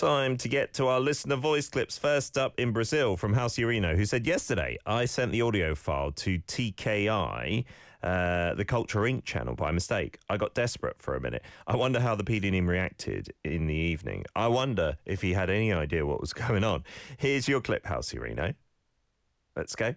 Time to get to our listener voice clips. First up in Brazil from House Urino, who said, yesterday I sent the audio file to TKI, the Culture Inc. channel, by mistake. I got desperate for a minute. I wonder how the PD님 reacted in the evening. I wonder if he had any idea what was going on. Here's your clip, House Urino. Let's go.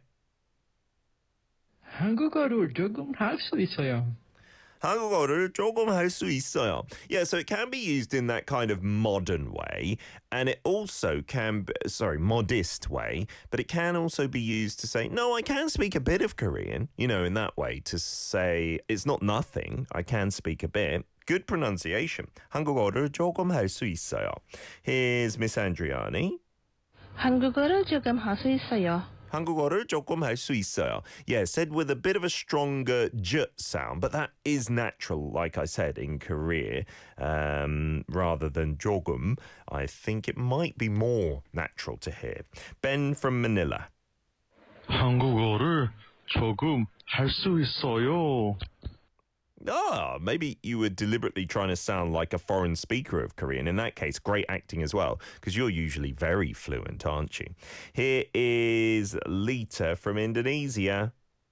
한국어를 조금 할 수 있어요. 한국어를 조금 할 수 있어요. Yeah, so it can be used in that kind of modern way, and it also can be, modest way, but it can also be used to say, no, I can speak a bit of Korean, you know, in that way, to say it's not nothing, I can speak a bit. Good pronunciation. 한국어를 조금 할 수 있어요. Here's Miss Andriani. 한국어를 조금 할 수 있어요. 한국어를 조금 할 수 있어요. Yeah, said with a bit of a stronger j sound, but that is natural, like I said, in Korea, rather than 조금. I think it might be more natural to hear. Ben from Manila. 한국어를 조금 할 수 있어요. Maybe you were deliberately trying to sound like a foreign speaker of Korean. In that case, great acting as well, because you're usually very fluent, aren't you? Here is Lita from Indonesia.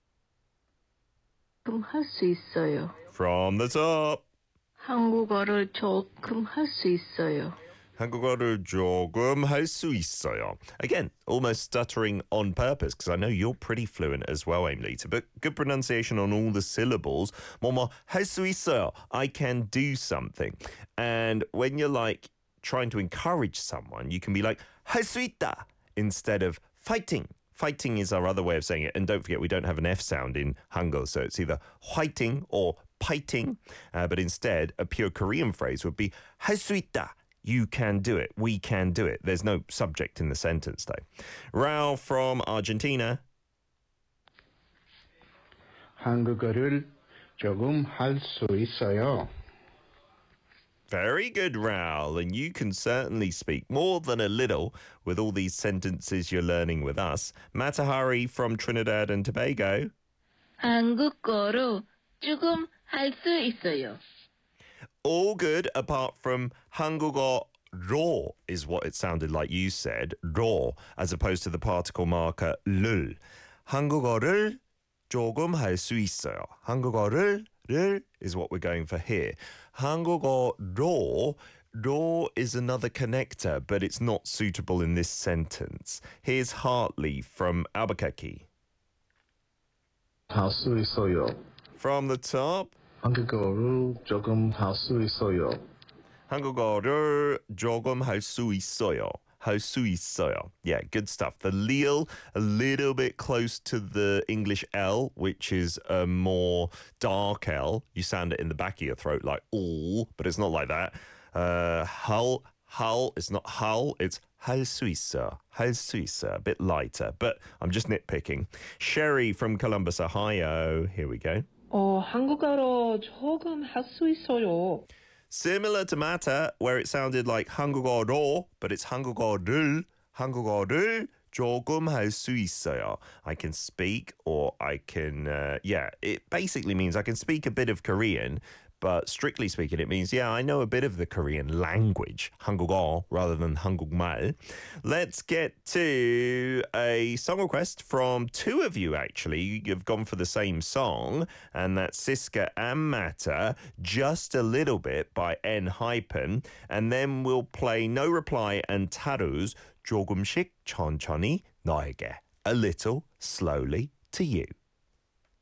조금 할 수 있어요. From the top. 한국어를 조금 할 수 있어요. 한국어를 조금 할 수 있어요. Again, almost stuttering on purpose, because I know you're pretty fluent as well, Aimlita, but good pronunciation on all the syllables. 뭐뭐 할 수 있어요. I can do something. And when you're like trying to encourage someone, you can be like 할 수 있다 instead of fighting. Fighting is our other way of saying it. And don't forget, we don't have an F sound in Hangul, so it's either fighting or piting. But instead, a pure Korean phrase would be 할 수 있다. You can do it. We can do it. There's no subject in the sentence, though. Rao from Argentina. 한국어를 조금 할 수 있어요. Very good, Raul. And you can certainly speak more than a little with all these sentences you're learning with us. Matahari from Trinidad and Tobago. 한국어로 조금 할 수 있어요. All good apart from 한국어로 is what it sounded like you said, 로, as opposed to the particle marker 를. 한국어를 조금 할 수 있어요. 한국어를 is what we're going for here. 한국어로 is another connector, but it's not suitable in this sentence. Here's Hartley from Albuquerque. 할 수 있어요. From the top. 한국어를 조금 할 수 있어요. 한국어를 조금 할 수 있어요. 할 수 있어요. Yeah, good stuff. The leal, a little bit close to the English L, which is a more dark L. You sound it in the back of your throat like all, but it's not like that. Hull, it's not hull, it's 할 수 있어. 할 수 있어. A bit lighter, but I'm just nitpicking. Sherry from Columbus, Ohio. Here we go. 한국어로 조금 할 수 있어요. Similar to Mata, where it sounded like 한국어로, but it's 한국어를 조금 할 수 있어요. I can speak, or I can, it basically means I can speak a bit of Korean, but strictly speaking, it means, I know a bit of the Korean language, 한국어 rather than 한국말. Let's get to a song request from two of you, actually. You've gone for the same song, and that's Siska and Mata, Just a Little Bit by N-Hypen, and then we'll play No Reply and Taru's 조금씩 천천히 너에게, a little slowly to you.